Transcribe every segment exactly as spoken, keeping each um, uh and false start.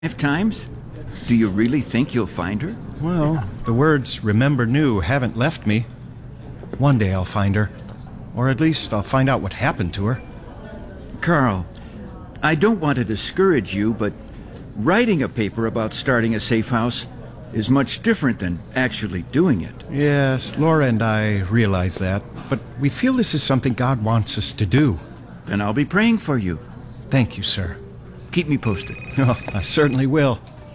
Five times? Do you really think you'll find her? Well, the words remember new haven't left me. One day I'll find her. Or at least I'll find out what happened to her. Carl, I don't want to discourage you, but writing a paper about starting a safe house is much different than actually doing it. Yes, Laura and I realize that, but we feel this is something God wants us to do. Then I'll be praying for you. Thank you, sir. Keep me posted. Oh, I certainly will.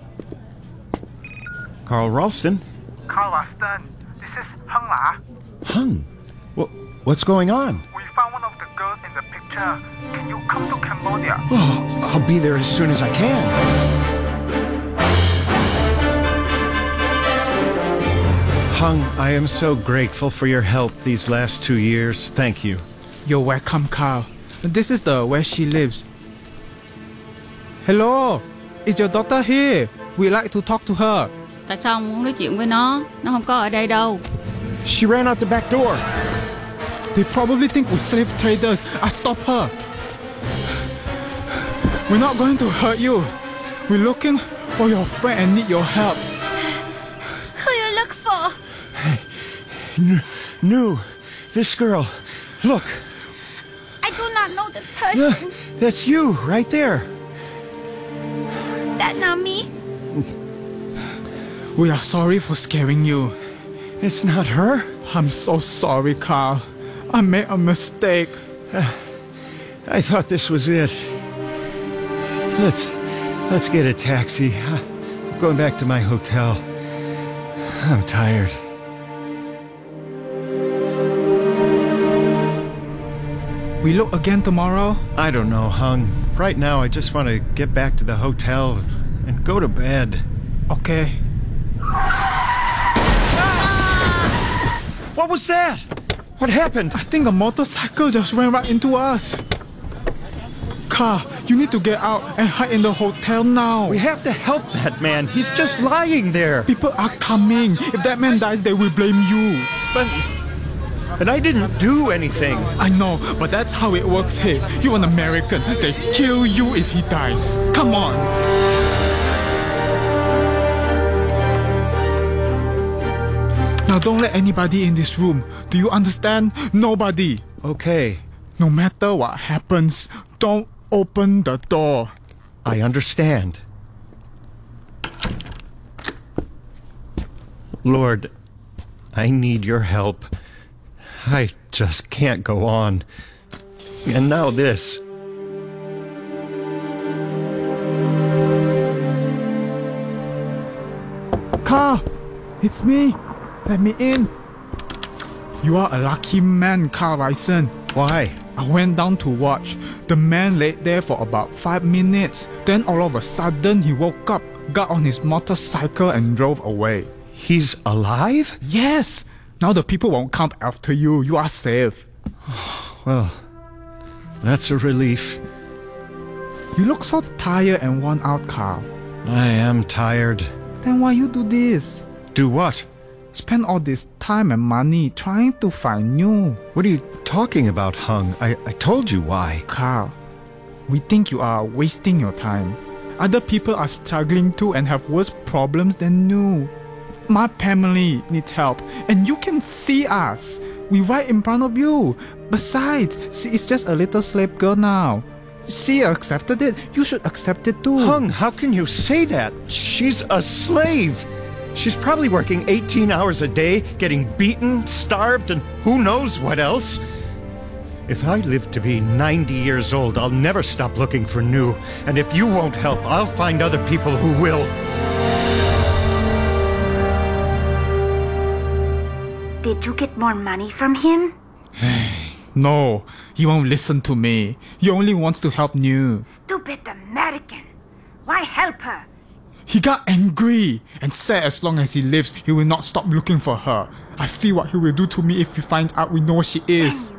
Carl Ralston? Carl Ralston, this is Hung La. Hung? Well, what's going on? We found one of the girls in the picture. Can you come to Cambodia? Oh, I'll be there as soon as I can. Hung, I am so grateful for your help these last two years. Thank you. You're welcome, Carl. This is the where she lives. Hello, is your daughter here? We'd like to talk to her. Tại sao ông muốn nói chuyện với nó? Nó không có ở đây đâu. She ran out the back door. They probably think we're slave traders. I stop her. We're not going to hurt you. We're looking for your friend and need your help. Who you look for? N- Nu, this girl. Look. I do not know the person. Uh, that's you, right there. That not me. We are sorry for scaring you. It's not her. I'm so sorry, Carl. I made a mistake. Uh, I thought this was it. Let's let's get a taxi. I'm going back to my hotel. I'm tired. We look again tomorrow? I don't know, Hung. Right now, I just want to get back to the hotel and go to bed. Okay. What was that? What happened? I think a motorcycle just ran right into us. Carl, you need to get out and hide in the hotel now. We have to help that man. He's just lying there. People are coming. If that man dies, they will blame you. But... But I didn't do anything. I know, but that's how it works here. You're an American. They kill you if he dies. Come on. Now don't let anybody in this room. Do you understand? Nobody. Okay. No matter what happens, don't open the door. I understand. Lord, I need your help. I just can't go on. And now this. Carl, it's me. Let me in. You are a lucky man, Carl Ralston. Why? I went down to watch. The man laid there for about five minutes. Then all of a sudden he woke up, got on his motorcycle and drove away. He's alive? Yes. Now the people won't come after you. You are safe. Well, that's a relief. You look so tired and worn out, Carl. I am tired. Then why you do this? Do what? Spend all this time and money trying to find you. What are you talking about, Hung? I, I told you why. Carl, we think you are wasting your time. Other people are struggling too and have worse problems than you. My family needs help, and you can see us. We right in front of you. Besides, she is just a little slave girl now. She accepted it. You should accept it too. Hung, how can you say that? She's a slave. She's probably working eighteen hours a day, getting beaten, starved, and who knows what else. If I live to be ninety years old, I'll never stop looking for Nu. And if you won't help, I'll find other people who will. Did you get more money from him? No, he won't listen to me. He only wants to help Nu. Stupid American. Why help her? He got angry and said as long as he lives, he will not stop looking for her. I feel what he will do to me if he finds out we know she is.